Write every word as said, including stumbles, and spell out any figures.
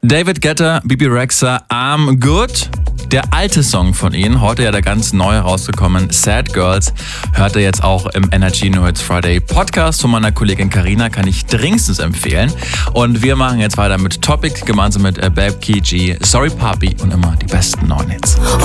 David Guetta, Bebe Rexha, I'm Good. Der alte Song von ihnen, heute ja der ganz neu rausgekommen, Sad Girls, hört ihr jetzt auch im Energy No Hits Friday Podcast von meiner Kollegin Carina, kann ich dringendstens empfehlen. Und wir machen jetzt weiter mit Topic, gemeinsam mit Babky G, Sorry Papi und immer die besten neuen Hits.